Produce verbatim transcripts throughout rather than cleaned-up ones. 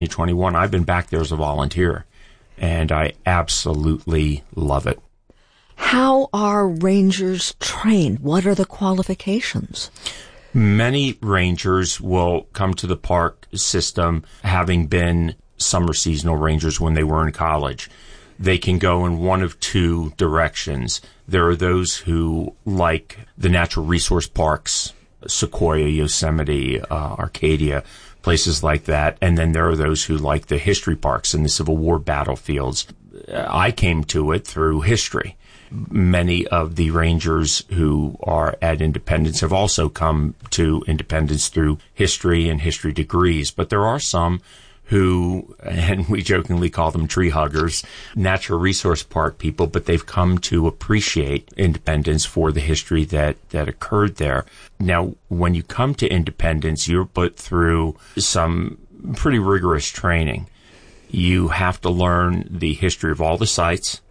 twenty-one, I've been back there as a volunteer, and I absolutely love it. How are rangers trained? What are the qualifications? Many rangers will come to the park system having been summer seasonal rangers when they were in college. They can go in one of two directions. There are those who like the natural resource parks, Sequoia, Yosemite, uh, Arcadia, places like that. And then there are those who like the history parks and the Civil War battlefields. I came to it through history. Many of the rangers who are at Independence have also come to Independence through history and history degrees. But there are some who, and we jokingly call them tree huggers, natural resource park people, but they've come to appreciate Independence for the history that, that occurred there. Now, when you come to Independence, you're put through some pretty rigorous training. You have to learn the history of all the sites.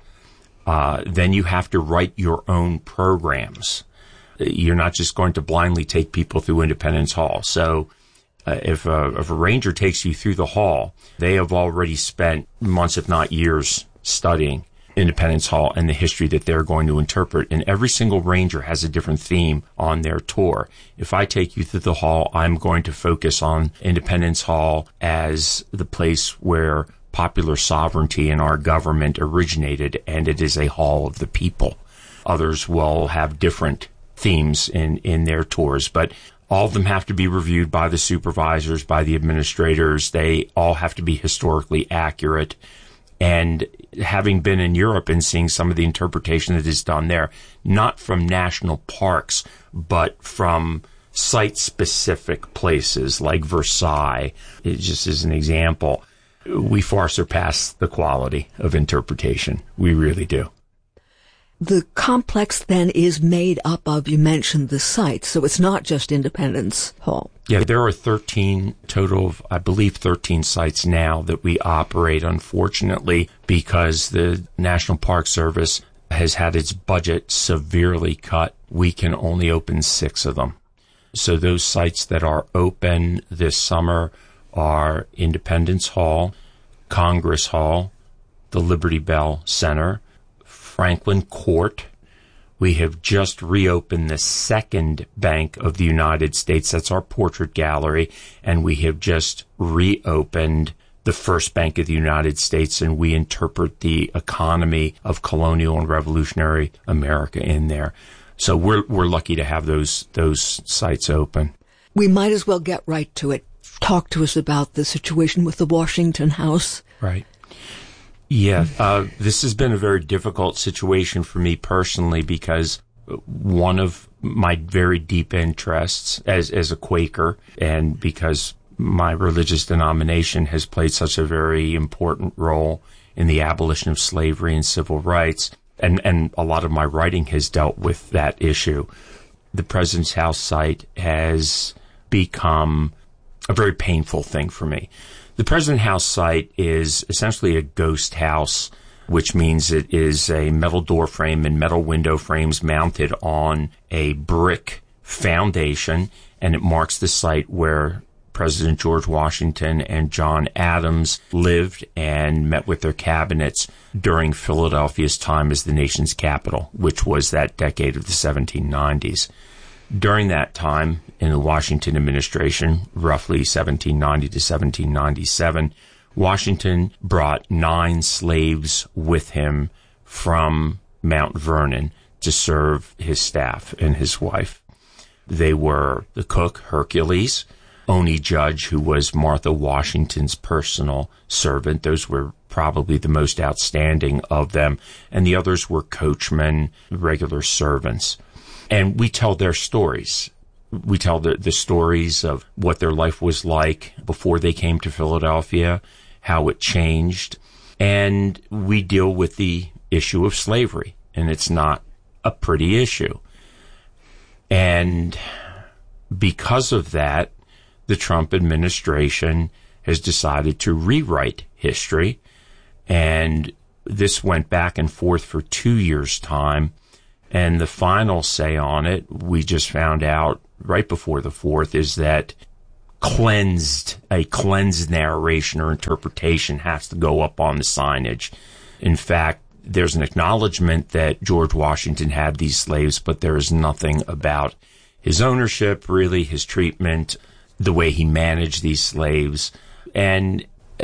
Uh, then you have to write your own programs. You're not just going to blindly take people through Independence Hall. So uh, if, a, if a ranger takes you through the hall, they have already spent months, if not years, studying Independence Hall and the history that they're going to interpret. And every single ranger has a different theme on their tour. If I take you through the hall, I'm going to focus on Independence Hall as the place where popular sovereignty in our government originated, and it is a hall of the people. Others will have different themes in, in their tours, but all of them have to be reviewed by the supervisors, by the administrators. They all have to be historically accurate. And having been in Europe and seeing some of the interpretation that is done there, not from national parks, but from site-specific places like Versailles, it just is an example, we far surpass the quality of interpretation. We really do. The complex then is made up of, you mentioned the sites, so it's not just Independence Hall. Yeah, there are thirteen total of, I believe, thirteen sites now that we operate. Unfortunately, because the National Park Service has had its budget severely cut, we can only open six of them. So those sites that are open this summer are Independence Hall, Congress Hall, the Liberty Bell Center, Franklin Court. We have just reopened the second Bank of the United States. That's our portrait gallery. And we have just reopened the first Bank of the United States, and we interpret the economy of colonial and revolutionary America in there. So we're we're lucky to have those those sites open. We might as well get right to it. Talk to us about the situation with the Washington House. Right. Yeah, uh, this has been a very difficult situation for me personally because one of my very deep interests as, as a Quaker, and because my religious denomination has played such a very important role in the abolition of slavery and civil rights, and, and a lot of my writing has dealt with that issue. The President's House site has become a very painful thing for me. The President House site is essentially a ghost house, which means it is a metal door frame and metal window frames mounted on a brick foundation, and it marks the site where President George Washington and John Adams lived and met with their cabinets during Philadelphia's time as the nation's capital, which was that decade of the seventeen nineties. During that time, in the Washington administration, roughly seventeen ninety to seventeen ninety-seven, Washington brought nine slaves with him from Mount Vernon to serve his staff and his wife. They were the cook, Hercules, Oni Judge, who was Martha Washington's personal servant. Those were probably the most outstanding of them. And the others were coachmen, regular servants. And we tell their stories. We tell the, the stories of what their life was like before they came to Philadelphia, how it changed. And we deal with the issue of slavery. And it's not a pretty issue. And because of that, the Trump administration has decided to rewrite history. And this went back and forth for two years' time. And the final say on it, we just found out right before the fourth, is that cleansed, a cleansed narration or interpretation has to go up on the signage. In fact, there's an acknowledgement that George Washington had these slaves, but there is nothing about his ownership, really, his treatment, the way he managed these slaves. And uh,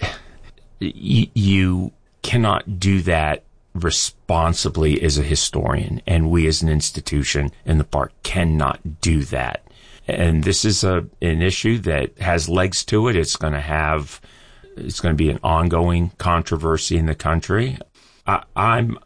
y- you cannot do that responsibly as a historian, and we as an institution in the park cannot do that. And this is a an issue that has legs to it. It's going to have, it's going to be an ongoing controversy in the country. I, I'm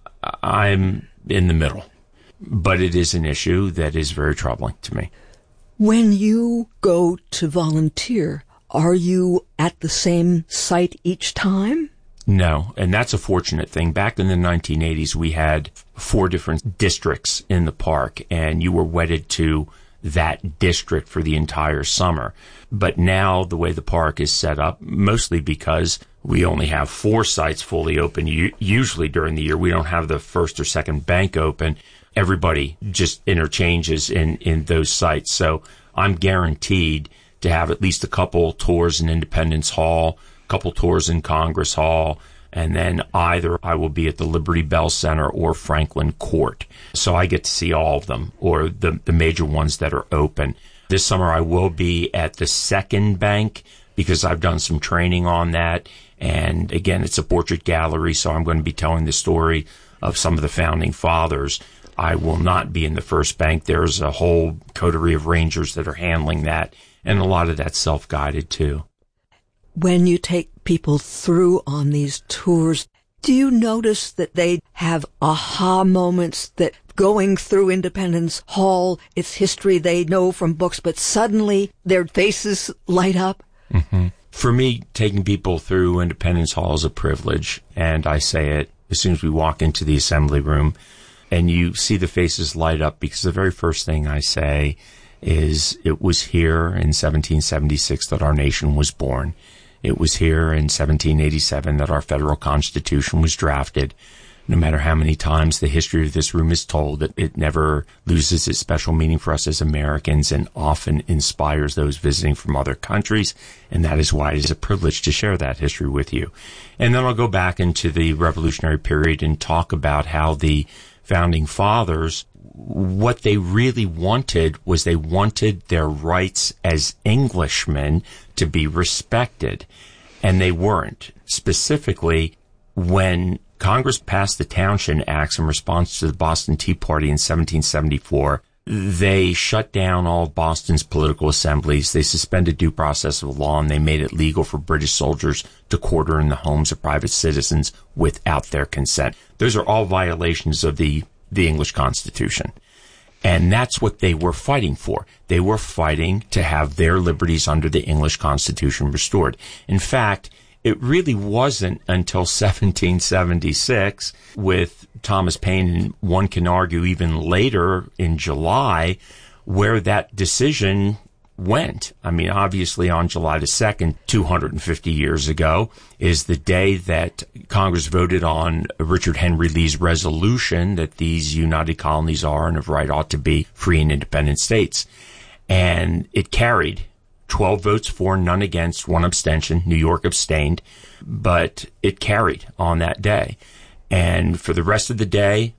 I'm in the middle, but it is an issue that is very troubling to me. When you go to volunteer, are you at the same site each time? No, and that's a fortunate thing. Back in the nineteen eighties, we had four different districts in the park, and you were wedded to that district for the entire summer. But now the way the park is set up, mostly because we only have four sites fully open. U- usually during the year, we don't have the first or second bank open. Everybody just interchanges in, in those sites. So I'm guaranteed to have at least a couple tours in Independence Hall, a couple tours in Congress Hall, and then either I will be at the Liberty Bell Center or Franklin Court. So I get to see all of them, or the, the major ones that are open. This summer I will be at the second bank because I've done some training on that. And again, it's a portrait gallery, so I'm going to be telling the story of some of the founding fathers. I will not be in the first bank. There's a whole coterie of rangers that are handling that, and a lot of that's self-guided too. When you take people through on these tours, do you notice that they have aha moments, that going through Independence Hall, its history they know from books, but suddenly their faces light up? Mm-hmm. For me, taking people through Independence Hall is a privilege, and I say it as soon as we walk into the assembly room, and you see the faces light up, because the very first thing I say is it was here in seventeen seventy-six that our nation was born. It was here in seventeen eighty-seven that our federal Constitution was drafted. No matter how many times the history of this room is told, it, it never loses its special meaning for us as Americans, and often inspires those visiting from other countries. And that is why it is a privilege to share that history with you. And then I'll go back into the Revolutionary period and talk about how the founding fathers, what they really wanted was they wanted their rights as Englishmen to be respected, and they weren't. Specifically, when Congress passed the Townshend Acts in response to the Boston Tea Party in seventeen seventy-four, they shut down all of Boston's political assemblies. They suspended due process of law, and they made it legal for British soldiers to quarter in the homes of private citizens without their consent. Those are all violations of the, the English Constitution. And that's what they were fighting for. They were fighting to have their liberties under the English Constitution restored. In fact, it really wasn't until seventeen seventy-six with Thomas Paine, and one can argue even later in July, where that decision went. I mean, obviously on July the second, two hundred fifty years ago, is the day that Congress voted on Richard Henry Lee's resolution that these united colonies are and of right ought to be free and independent states. And it carried twelve votes for, none against, one abstention. New York abstained, but it carried on that day. And for the rest of the day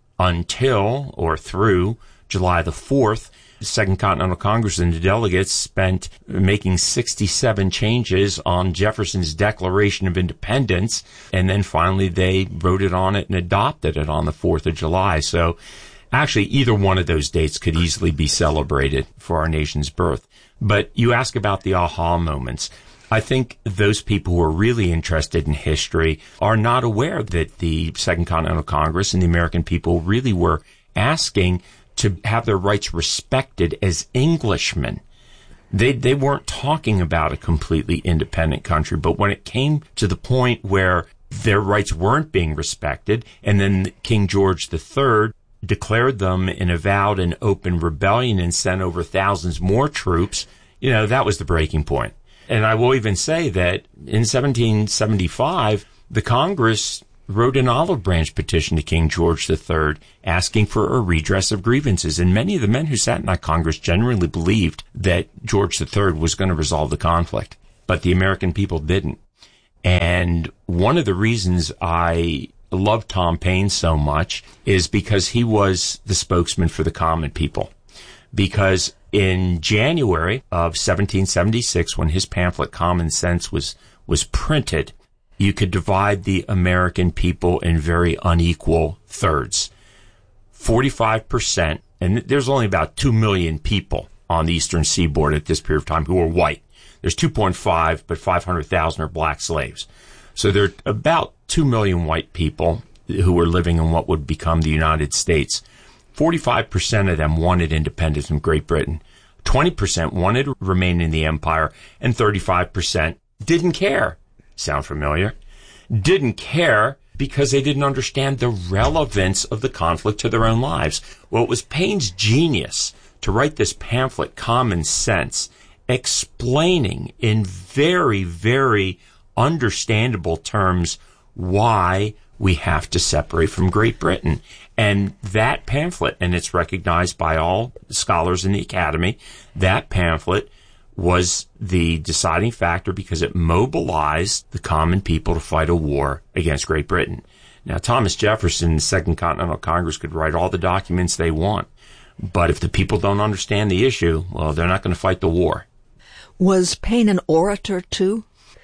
until or through July the fourth, the Second Continental Congress and the delegates spent making sixty-seven changes on Jefferson's Declaration of Independence, and then finally they voted on it and adopted it on the fourth of July. So actually, either one of those dates could easily be celebrated for our nation's birth. But you ask about the aha moments. I think those people who are really interested in history are not aware that the Second Continental Congress and the American people really were asking to have their rights respected as Englishmen. They they weren't talking about a completely independent country, but when it came to the point where their rights weren't being respected, and then King George the Third declared them in avowed and open rebellion and sent over thousands more troops, you know, that was the breaking point. And I will even say that in seventeen seventy-five, the Congress wrote an olive branch petition to King George the Third asking for a redress of grievances. And many of the men who sat in that Congress generally believed that George the Third was going to resolve the conflict. But the American people didn't. And one of the reasons I love Tom Paine so much is because he was the spokesman for the common people. Because in January of seventeen seventy-six, when his pamphlet Common Sense was, was printed, you could divide the American people in very unequal thirds. forty-five percent, and there's only about two million people on the eastern seaboard at this period of time who were white. There's two point five, but five hundred thousand are black slaves. So there are about two million white people who were living in what would become the United States. forty-five percent of them wanted independence from Great Britain. twenty percent wanted to remain in the empire, and thirty-five percent didn't care. Sound familiar? Didn't care because they didn't understand the relevance of the conflict to their own lives. Well, it was Paine's genius to write this pamphlet, Common Sense, explaining in very, very understandable terms why we have to separate from Great Britain. And that pamphlet, and it's recognized by all scholars in the Academy, that pamphlet was the deciding factor because it mobilized the common people to fight a war against Great Britain. Now, Thomas Jefferson and the Second Continental Congress could write all the documents they want, but if the people don't understand the issue, well, they're not going to fight the war. Was Paine an orator, too?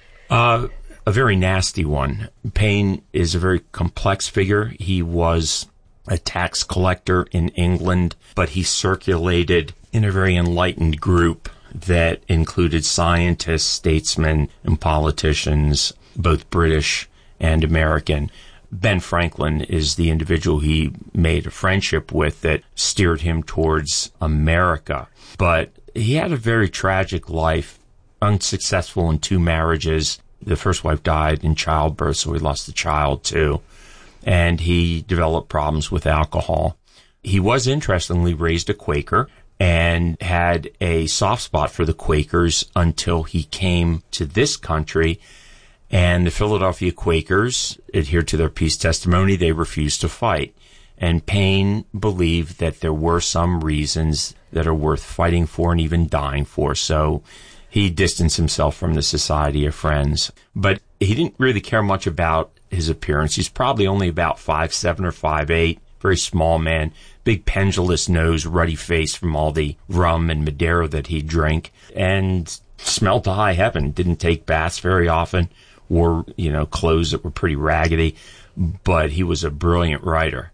Uh, a very nasty one. Paine is a very complex figure. He was a tax collector in England, but he circulated in a very enlightened group that included scientists, statesmen, and politicians, both British and American. Ben Franklin is the individual he made a friendship with that steered him towards America. But he had a very tragic life, unsuccessful in two marriages. The first wife died in childbirth, so he lost the child too. And he developed problems with alcohol. He was, interestingly, raised a Quaker and had a soft spot for the Quakers until he came to this country. And the Philadelphia Quakers adhered to their peace testimony. They refused to fight. And Paine believed that there were some reasons that are worth fighting for and even dying for. So he distanced himself from the Society of Friends. But he didn't really care much about his appearance. He's probably only about five seven or five eight, very small man, big pendulous nose, ruddy face from all the rum and Madeira that he drank, and smelled to high heaven. Didn't take baths very often, wore, you know, clothes that were pretty raggedy, but he was a brilliant writer.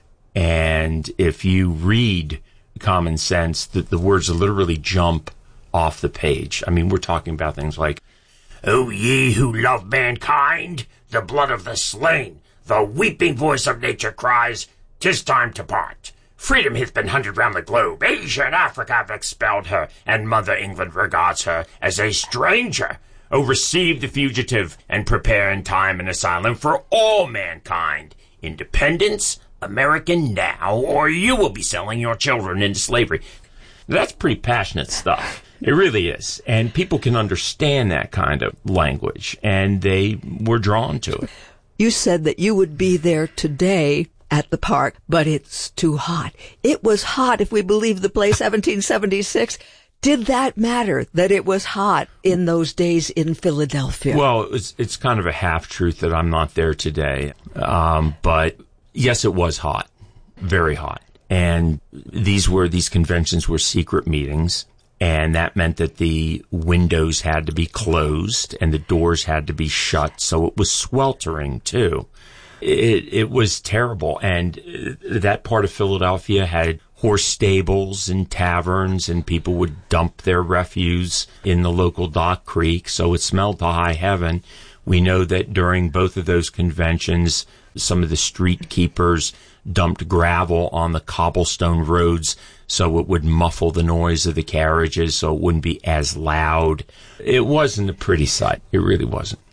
And if you read Common Sense, the, the words literally jump off the page. I mean, we're talking about things like, "O ye who love mankind, the blood of the slain, the weeping voice of nature cries, 'tis time to part. Freedom hath been hunted round the globe. Asia and Africa have expelled her, and Mother England regards her as a stranger. O receive the fugitive, and prepare in time an asylum for all mankind. Independence, American now, or you will be selling your children into slavery." That's pretty passionate stuff. It really is. And people can understand that kind of language, and they were drawn to it. You said that you would be there today at the park, but it's too hot. It was hot if we believe the play seventeen seventy-six. Did that matter, that it was hot in those days in Philadelphia? Well, it's, it's kind of a half-truth that I'm not there today. Um, but yes, it was hot, very hot. And these were, these conventions were secret meetings. And that meant that the windows had to be closed and the doors had to be shut. So it was sweltering too. It, it was terrible. And that part of Philadelphia had horse stables and taverns, and people would dump their refuse in the local dock creek. So it smelled to high heaven. We know that during both of those conventions, some of the street keepers dumped gravel on the cobblestone roads so it would muffle the noise of the carriages, so it wouldn't be as loud. It wasn't a pretty sight. It really wasn't.